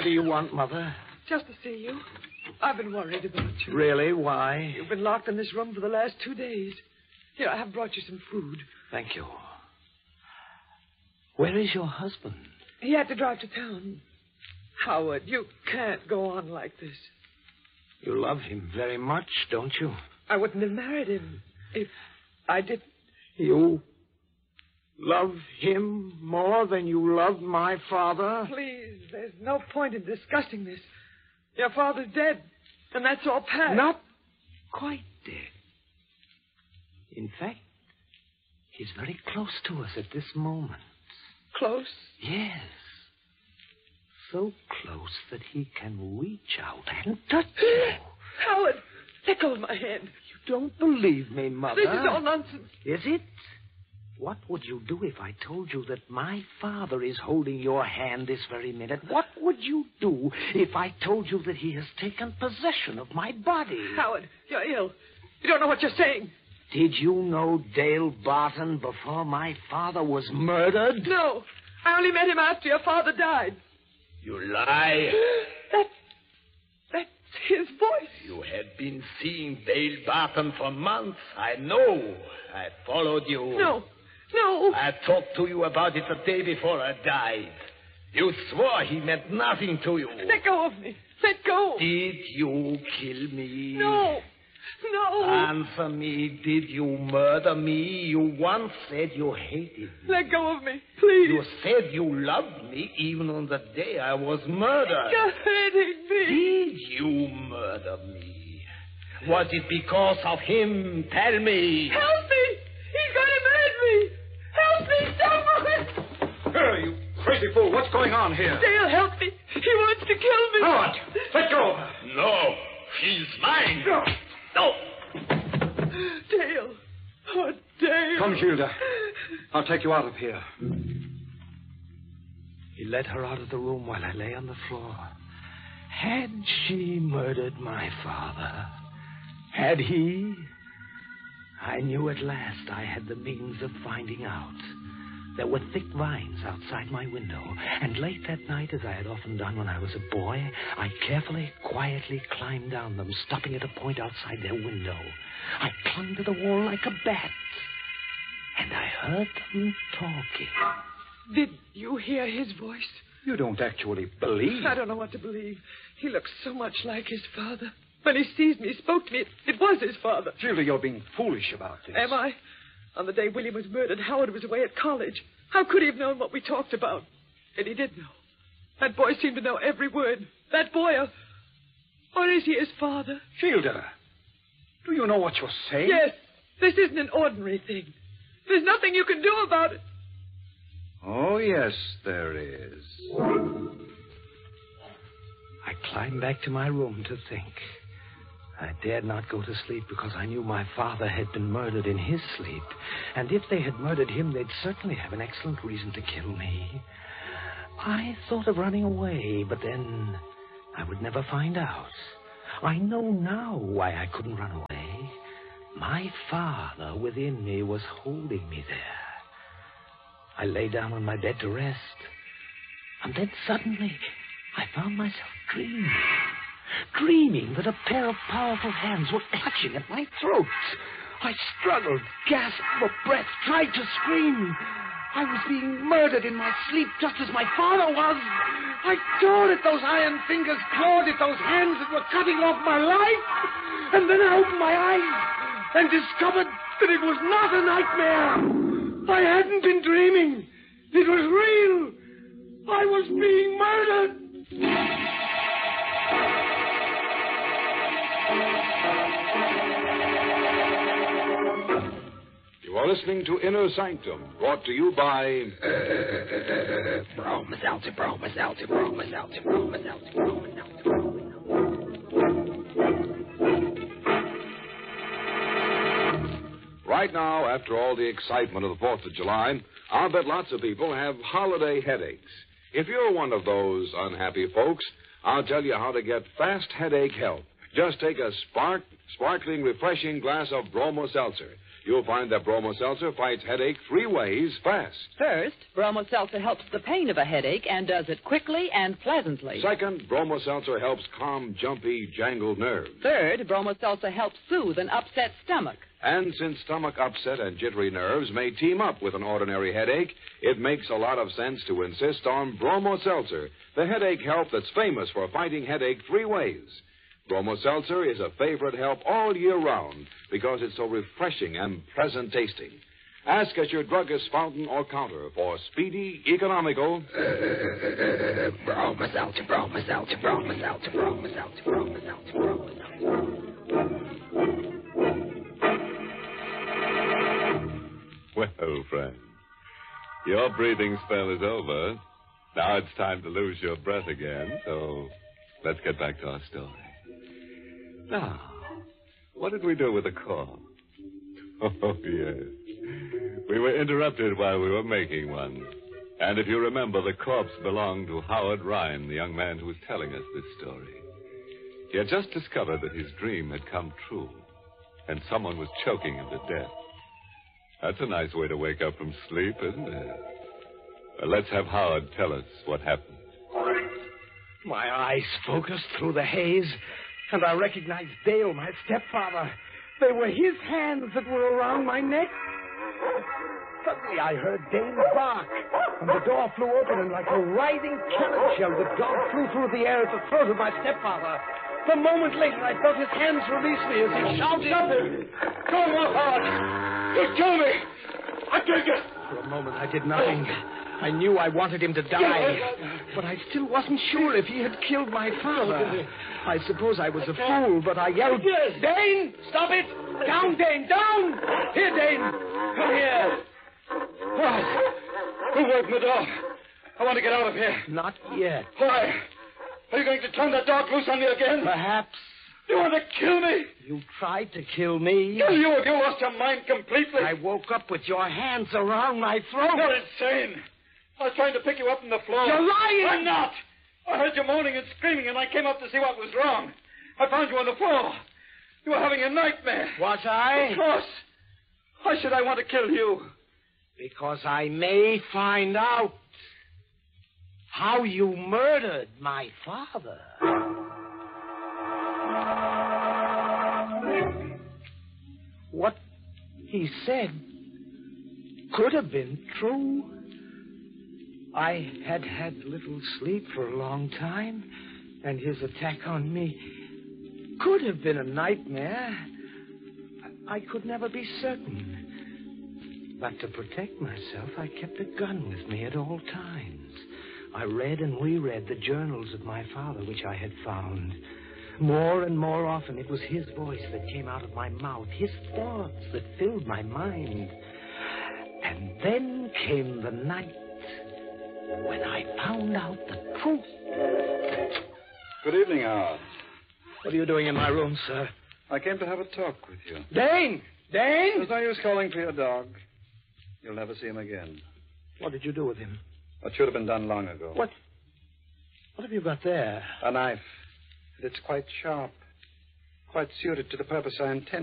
do you want, Mother? Just to see you. I've been worried about you. Really? Why? You've been locked in this room for the last 2 days. Here, I have brought you some food. Thank you. Where is your husband? He had to drive to town. Howard, you can't go on like this. You love him very much, don't you? I wouldn't have married him if I didn't. You love him more than you loved my father? Please, there's no point in discussing this. Your father's dead, and that's all past. Not quite dead. In fact, he's very close to us at this moment. Close? Yes. So close that he can reach out and touch you. Howard, let go of my hand. You don't believe me, Mother. This is all nonsense. Is it? What would you do if I told you that my father is holding your hand this very minute? What would you do if I told you that he has taken possession of my body? Howard, you're ill. You don't know what you're saying. Did you know Dale Barton before my father was murdered? No. I only met him after your father died. You lie. That's his voice. You have been seeing Dale Barton for months. I know. I followed you. No. I talked to you about it the day before I died. You swore he meant nothing to you. Let go of me. Let go. Did you kill me? No. Answer me. Did you murder me? You once said you hated me. Let go of me, please. You said you loved me even on the day I was murdered. You're hurting me. Did you murder me? Was it because of him? Tell me. Help me. He's going to murder me. Help me, someone. Girl, you crazy fool. What's going on here? Dale, help me. He wants to kill me. Howard, let go of her. No, she's mine. No. Dale. Oh, Dale. Come, Gilda. I'll take you out of here. He led her out of the room while I lay on the floor. Had she murdered my father? Had he? I knew at last I had the means of finding out. There were thick vines outside my window, and late that night, as I had often done when I was a boy, I carefully, quietly climbed down them, stopping at a point outside their window. I clung to the wall like a bat, and I heard them talking. Did you hear his voice? You don't actually believe. I don't know what to believe. He looks so much like his father. When he seized me, he spoke to me. It was his father. Gilda, you're being foolish about this. Am I? On the day William was murdered, Howard was away at college. How could he have known what we talked about? And he did know. That boy seemed to know every word. That boy, or is he his father? Gilda, do you know what you're saying? Yes. This isn't an ordinary thing. There's nothing you can do about it. Oh, yes, there is. I climbed back to my room to think. I dared not go to sleep because I knew my father had been murdered in his sleep. And if they had murdered him, they'd certainly have an excellent reason to kill me. I thought of running away, but then I would never find out. I know now why I couldn't run away. My father within me was holding me there. I lay down on my bed to rest. And then suddenly I found myself dreaming that a pair of powerful hands were clutching at my throat. I struggled, gasped for breath, tried to scream. I was being murdered in my sleep just as my father was. I tore at those iron fingers, clawed at those hands that were cutting off my life. And then I opened my eyes and discovered that it was not a nightmare. I hadn't been dreaming. It was real. I was being murdered. You are listening to Inner Sanctum, brought to you by... Right now, after all the excitement of the 4th of July, I'll bet lots of people have holiday headaches. If you're one of those unhappy folks, I'll tell you how to get fast headache help. Just take a sparkling, refreshing glass of Bromo Seltzer. You'll find that Bromo Seltzer fights headache 3 ways fast. First, Bromo Seltzer helps the pain of a headache and does it quickly and pleasantly. Second, Bromo Seltzer helps calm jumpy, jangled nerves. Third, Bromo Seltzer helps soothe an upset stomach. And since stomach upset and jittery nerves may team up with an ordinary headache, it makes a lot of sense to insist on Bromo Seltzer, the headache help that's famous for fighting headache 3 ways. Bromo Seltzer is a favorite help all year round because it's so refreshing and pleasant tasting. Ask at your druggist, fountain, or counter for speedy, economical... Bromo Seltzer, Bromo Seltzer, Bromo Seltzer, Bromo Seltzer, Bromo Seltzer, Bromo Seltzer. Well, friends, your breathing spell is over. Now it's time to lose your breath again, so let's get back to our story. Now, what did we do with the corpse? Oh, yes. We were interrupted while we were making one. And if you remember, the corpse belonged to Howard Ryan, the young man who was telling us this story. He had just discovered that his dream had come true, and someone was choking him to death. That's a nice way to wake up from sleep, isn't it? Well, let's have Howard tell us what happened. My eyes focused through the haze, and I recognized Dale, my stepfather. They were his hands that were around my neck. Suddenly I heard Dale bark, and the door flew open, and like a writhing cannon shell, the dog flew through the air at the throat of my stepfather. A moment later, I felt his hands release me as he shouted. Stop it! Don't walk hard! You'll kill me! I take it! For a moment, I did nothing. I knew I wanted him to die, but I still wasn't sure if he had killed my father. I suppose I was a fool, but I yelled, Dane, stop it! Down, Dane, down! Here, Dane, come here. What? Who opened the door? I want to get out of here. Not yet. Why? Are you going to turn that dog loose on me again? Perhaps. You want to kill me? You tried to kill me. Kill you if you lost your mind completely. I woke up with your hands around my throat. You're insane. I was trying to pick you up from the floor. You're lying! I'm not. I heard you moaning and screaming, and I came up to see what was wrong. I found you on the floor. You were having a nightmare. Was I? Of course. Why should I want to kill you? Because I may find out how you murdered my father. What he said could have been true. I had had little sleep for a long time, and his attack on me could have been a nightmare. I could never be certain. But to protect myself, I kept a gun with me at all times. I read and reread the journals of my father, which I had found. More and more often, it was his voice that came out of my mouth, his thoughts that filled my mind. And then came the night when I found out the truth. Good evening, Howard. What are you doing in my room, sir? I came to have a talk with you. Dane! Dane! There's no use calling for your dog. You'll never see him again. What did you do with him? What should have been done long ago. What have you got there? A knife. It's quite sharp. Quite suited to the purpose I intended.